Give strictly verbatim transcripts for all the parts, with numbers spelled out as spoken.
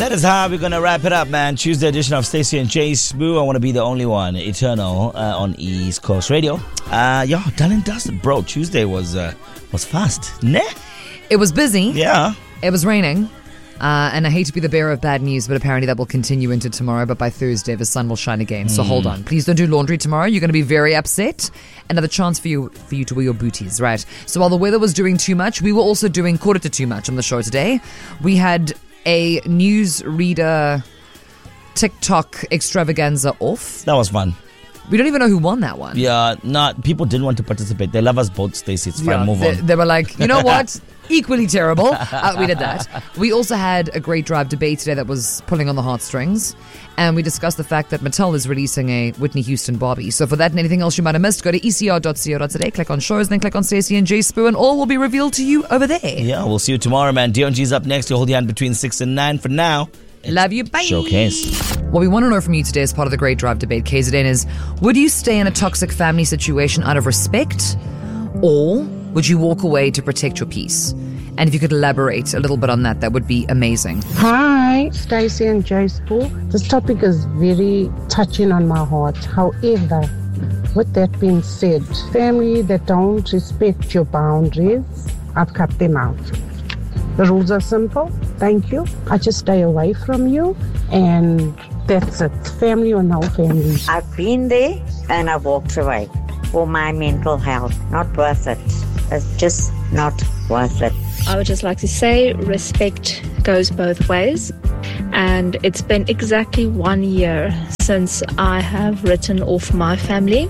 That is how we're going to wrap it up, man. Tuesday edition of Stacey and Jay Spoo. I want to be the only one. Eternal uh, on East Coast Radio. Uh, yeah, done and dusted, bro. Tuesday was uh, was fast. Nah. It was busy. Yeah. It was raining. Uh, and I hate to be the bearer of bad news, but apparently that will continue into tomorrow. But by Thursday, the sun will shine again. So mm. hold on. Please don't do laundry tomorrow. You're going to be very upset. Another chance for you for you to wear your booties, right? So while the weather was doing too much, we were also doing quarter to too much on the show today. We had a news reader TikTok extravaganza off. That was fun. We don't even know who won that one. Yeah, not people didn't want to participate. They love us both, Stacey. It's fine. Yeah, Move they, on. They were like, you know what? Equally terrible. Uh, we did that. We also had a great drive debate today that was pulling on the heartstrings. And we discussed the fact that Mattel is releasing a Whitney Houston Barbie. So for that and anything else you might have missed, go to e c r dot co dot z a, click on shows, then click on Stacey and Jay Spoo, and all will be revealed to you over there. Yeah, we'll see you tomorrow, man. D on G's up next. You'll hold your hand between six and nine. For now, love you. Bye. Showcase. What we want to know from you today as part of the Great Drive Debate, K Z N, is would you stay in a toxic family situation out of respect, or would you walk away to protect your peace? And if you could elaborate a little bit on that, that would be amazing. Hi, Stacey and Jay Spoo. This topic is very touching on my heart. However, with that being said, family that don't respect your boundaries, I've cut them out. The rules are simple. Thank you. I just stay away from you, and that's it. Family or no family. I've been there and I've walked away for my mental health. Not worth it. It's just not worth it. I would just like to say respect goes both ways, and it's been exactly one year since I have written off my family,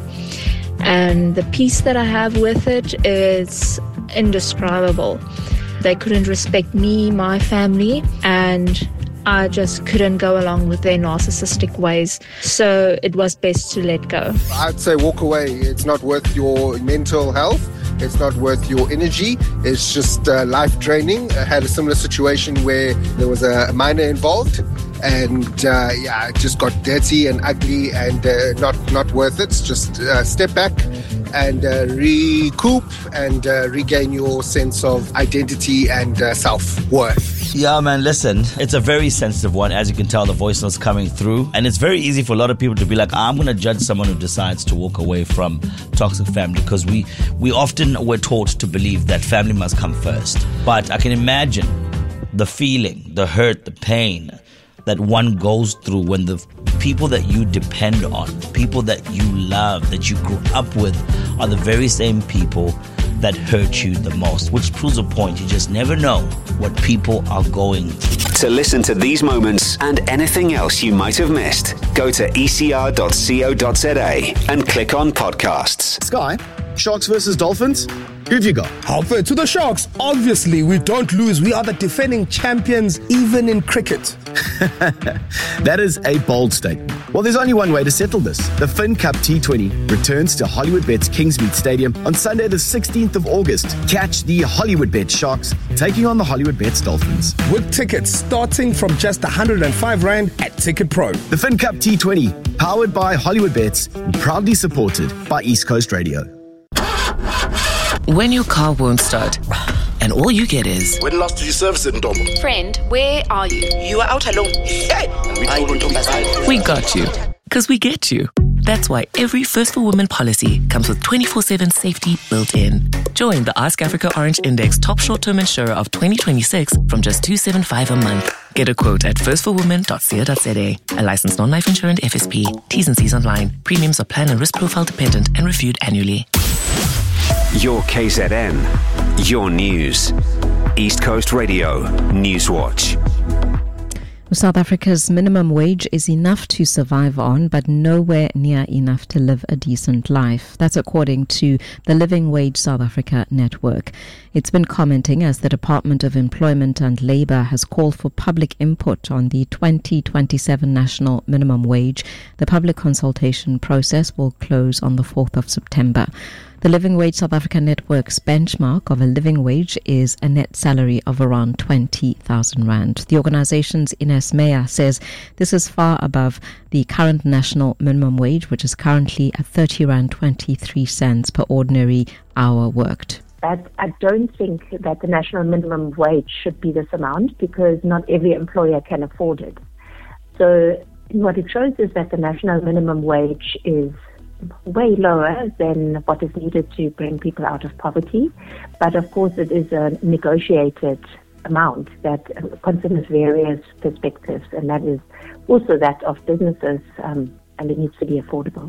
and the peace that I have with it is indescribable. They couldn't respect me, my family, and I just couldn't go along with their narcissistic ways. So it was best to let go. I'd say walk away. It's not worth your mental health. It's not worth your energy. It's just uh, life draining. I had a similar situation where there was a minor involved, and uh, yeah, it just got dirty and ugly and uh, not not worth it. Just uh, step back and uh, recoup and uh, regain your sense of identity and uh, self-worth. Yeah, man, listen, it's a very sensitive one. As you can tell, the voice notes coming through. And it's very easy for a lot of people to be like, I'm going to judge someone who decides to walk away from toxic family, because we, we often were taught to believe that family must come first. But I can imagine the feeling, the hurt, the pain that one goes through when the people that you depend on, people that you love, that you grew up with, are the very same people that hurt you the most, which proves a point. You just never know what people are going through. To listen to these moments and anything else you might have missed, go to e c r dot co dot z a and click on podcasts. Sky, Sharks versus Dolphins? Who've you got? How fair to the Sharks. Obviously, we don't lose. We are the defending champions, even in cricket. That is a bold statement. Well, there's only one way to settle this. The Fin Cup T twenty returns to Hollywoodbets Kingsmead Stadium on Sunday the sixteenth of August. Catch the Hollywoodbets Sharks taking on the Hollywoodbets Dolphins. With tickets starting from just one hundred five rand at Ticket Pro. The Fin Cup T twenty, powered by Hollywoodbets and proudly supported by East Coast Radio. When your car won't start and all you get is, when last did you service it, Ndomo? Friend, where are you? You are out alone. Hey! We told Ndomo. We got you. Because we get you. That's why every First for Women policy comes with twenty-four seven safety built in. Join the Ask Africa Orange Index top short-term insurer of twenty twenty-six from just two hundred seventy-five dollars a month. Get a quote at first for women dot co dot z a. A licensed non-life insurance F S P. T's and C's online. Premiums are plan and risk profile dependent and reviewed annually. Your K Z N. Your news. East Coast Radio. Newswatch. South Africa's minimum wage is enough to survive on, but nowhere near enough to live a decent life. That's according to the Living Wage South Africa network. It's been commenting as the Department of Employment and Labour has called for public input on the twenty twenty-seven national minimum wage. The public consultation process will close on the fourth of September. The Living Wage South Africa network's benchmark of a living wage is a net salary of around twenty thousand rand. The organization's Ines Meyer says this is far above the current national minimum wage, which is currently at thirty rand twenty-three cents per ordinary hour worked. But I don't think that the national minimum wage should be this amount because not every employer can afford it. So what it shows is that the national minimum wage is way lower than what is needed to bring people out of poverty. But of course, it is a negotiated amount that considers various perspectives, and that is also that of businesses, um, and it needs to be affordable.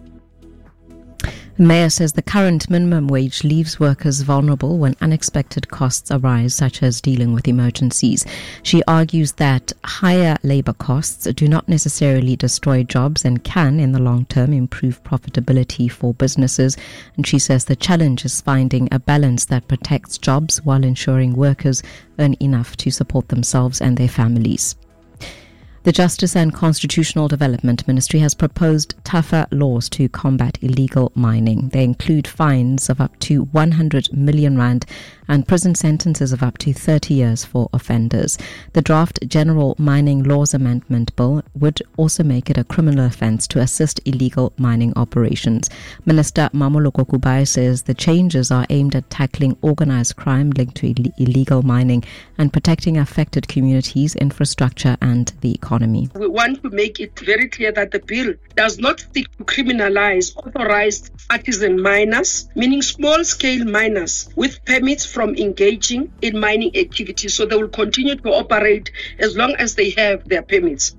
The mayor says the current minimum wage leaves workers vulnerable when unexpected costs arise, such as dealing with emergencies. She argues that higher labour costs do not necessarily destroy jobs and can, in the long term, improve profitability for businesses. And she says the challenge is finding a balance that protects jobs while ensuring workers earn enough to support themselves and their families. The Justice and Constitutional Development Ministry has proposed tougher laws to combat illegal mining. They include fines of up to one hundred million rand and prison sentences of up to thirty years for offenders. The draft General Mining Laws Amendment Bill would also make it a criminal offence to assist illegal mining operations. Minister Mamoloko Kubai says the changes are aimed at tackling organised crime linked to Ill- illegal mining and protecting affected communities, infrastructure and the economy. We want to make it very clear that the bill does not seek to criminalize authorized artisan miners, meaning small-scale miners with permits from engaging in mining activities, so they will continue to operate as long as they have their permits.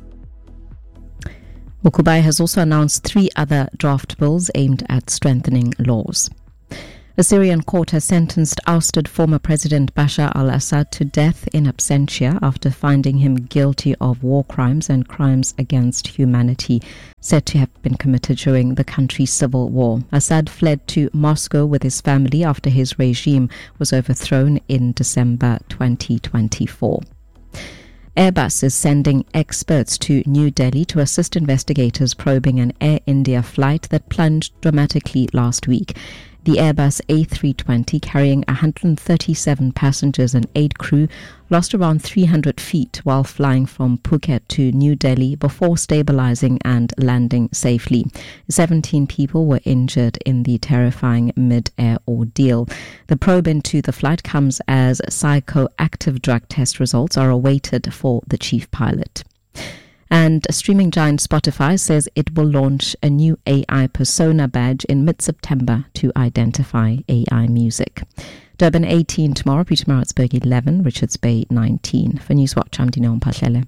Mukubai has also announced three other draft bills aimed at strengthening laws. A Syrian court has sentenced ousted former President Bashar al-Assad to death in absentia after finding him guilty of war crimes and crimes against humanity said to have been committed during the country's civil war. Assad fled to Moscow with his family after his regime was overthrown in December twenty twenty-four. Airbus is sending experts to New Delhi to assist investigators probing an Air India flight that plunged dramatically last week. The Airbus A three twenty, carrying one hundred thirty-seven passengers and eight crew, lost around three hundred feet while flying from Phuket to New Delhi before stabilizing and landing safely. seventeen people were injured in the terrifying mid-air ordeal. The probe into the flight comes as psychoactive drug test results are awaited for the chief pilot. And streaming giant Spotify says it will launch a new A I persona badge in mid-September to identify A I music. Durban eighteen tomorrow, Pietermaritzburg eleven, Richards Bay nineteen. For Newswatch, I'm Dineo Mphahlele.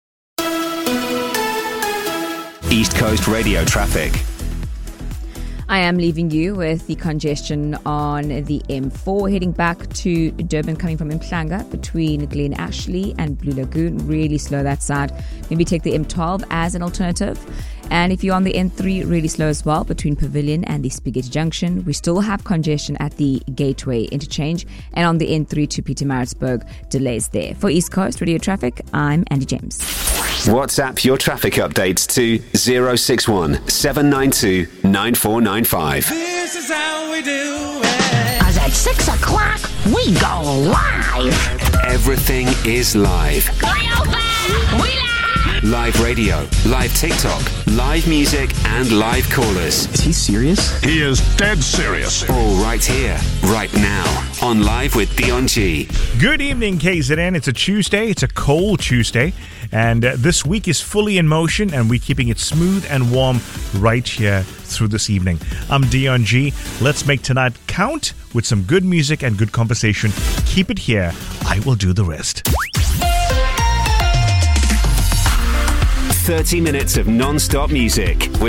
East Coast Radio traffic. I am leaving you with the congestion on the M four heading back to Durban coming from Mhlanga between Glen Ashley and Blue Lagoon. Really slow that side. Maybe take the M twelve as an alternative. And if you're on the N three, really slow as well between Pavilion and the Spaghetti Junction. We still have congestion at the Gateway interchange and on the N three to Pietermaritzburg, delays there. For East Coast Radio Traffic, I'm Andy James. WhatsApp your traffic updates to zero six one seven nine two nine four nine five. This is how we do it. As at six o'clock, we go live. Everything is live. We live. Live radio, live TikTok, live music, and live callers. Is he serious? He is dead serious. All right here, right now, on Live with Dion G. Good evening, K Z N. It's a Tuesday. It's a cold Tuesday. And uh, this week is fully in motion, and we're keeping it smooth and warm right here through this evening. I'm Dion G. Let's make tonight count with some good music and good conversation. Keep it here. I will do the rest. thirty minutes of non-stop music with